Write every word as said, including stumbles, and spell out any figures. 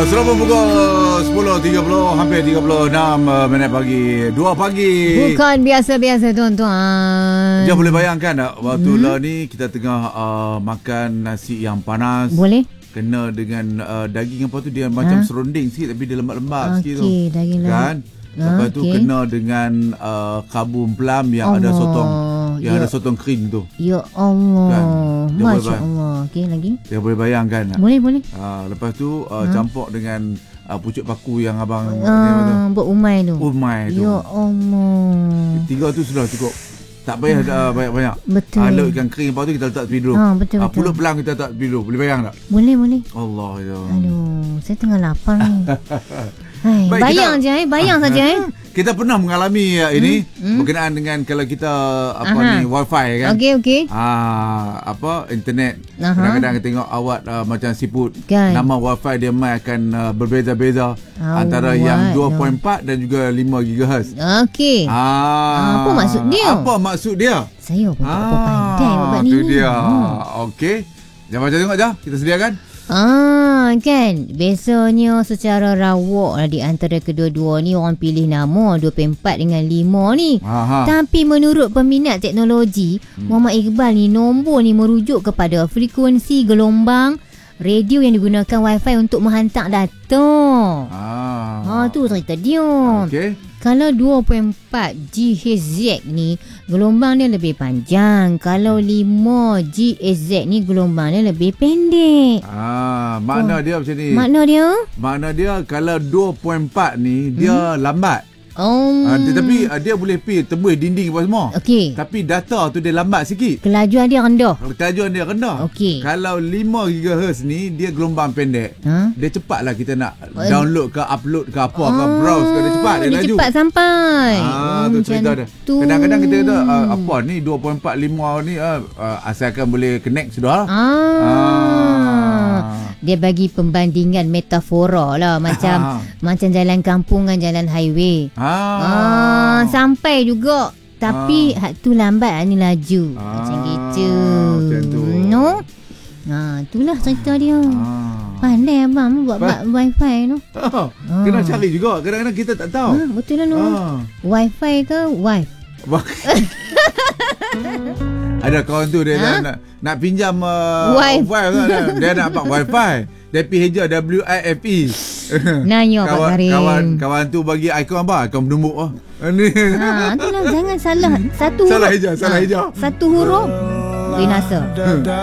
Uh, selamat pukul sepuluh tiga puluh, hampir tiga puluh enam uh, minit pagi. Dua pagi. Bukan biasa-biasa tuan-tuan. Jangan boleh bayangkan tak, waktu hmm. lah ni kita tengah uh, makan nasi yang panas. Boleh. Kena dengan uh, daging apa tu, dia macam ha? serunding sikit tapi dia lembab-lembab okay, sikit tu. Okey, daging kan? Lepas okay. tu kena dengan uh, kabun pelam yang Allah. ada sotong. Yang ya. ada sotong kering tu. Ya Allah. Kan? Masya boleh, Allah. Okey, lagi. Dia boleh bayangkan tak? Boleh, boleh. Uh, lepas tu uh, ha? campur dengan uh, pucuk paku yang abang uh, buat umai tu. Umai tu. Ya Allah. Tiga tu sudah cukup. Tak payah uh, banyak-banyak. Betul. Uh, lauk ikan kering, lepas tu kita letak tepi dulu. Ha, betul, uh, betul. Pulut pelang kita letak tepi dulu. Boleh bayang tak? Boleh, boleh. Allah ya. Aduh, saya tengah lapar ni. Hai, Baik, bayang kita, je eh, bayang saja eh. Kita pernah mengalami uh, ini hmm, hmm. berkenaan dengan kalau kita apa Aha. ni wifi kan. Okey okey. Ah apa internet. Aha. Kadang-kadang kita tengok awak uh, macam siput. Kan. Nama wifi dia mai akan uh, berbeza-beza oh, antara what? yang dua perpuluhan empat no. dan juga lima gigahertz. Okey. Ah, apa maksud dia? Apa maksud dia? Saya pun tak apa pandai buat ni. Itu dia. Hmm. Okey. Jangan macam tengok je. Kita sediakan. Ah kan, biasanya secara rawak lah di antara kedua-dua ni orang pilih nama dua puluh empat dengan lima ni. Aha. Tapi menurut peminat teknologi, hmm. Muhammad Iqbal ni, nombor ni merujuk kepada frekuensi gelombang radio yang digunakan wifi untuk menghantar data. Ah. Ha tu cerita dia. Okey. Kalau dua puluh empat gigahertz ni gelombang dia lebih panjang. Kalau lima gigahertz ni gelombang dia lebih pendek. Ah, makna oh. dia macam ni. Makna dia? Makna dia kalau dua puluh empat ni dia hmm? lambat. Oh. Uh, tetapi uh, dia boleh pergi tembus dinding apa semua. Okey. Tapi data tu dia lambat sikit. Kelajuan dia rendah. Kelajuan dia rendah. Okey. Kalau lima gigahertz ni dia gelombang pendek. Ha? Dia cepatlah kita nak uh, download ke upload ke apa oh, ke browse ke dia cepat dia, dia laju. Cepat sampai. Ah, tu cerita dia. Tu. Kadang-kadang kita kata uh, apa ni dua puluh empat lima ni uh, uh, asalkan boleh connect sudah. Ah. ah. Dia bagi pembandingan metafora lah macam ah. macam jalan kampung dengan jalan highway. Ah. ah sampai juga tapi ah. hak tu lambat ni laju. Ah. Macam gitu. Macam tu. No? Ha, itulah cerita dia. Ah. Pandai abang buat ba- wifi tu. Ah. Ah. Kena cari juga. Kadang-kadang kita tak tahu. Ah, betul lah no. Ah. Wifi ke wife? Ada kawan tu dia ha? nak nak pinjam uh, wifi kan, dia nak pakai wifi. Dia pergi hijau W I F E. Nanya Pak Karim. Kawan kawan tu bagi ikon apa? Ikon bernumbuk ah. Ni. Ha, itulah jangan salah satu salah huruf. hijau, salah ha, hijau. Satu huruf binasa.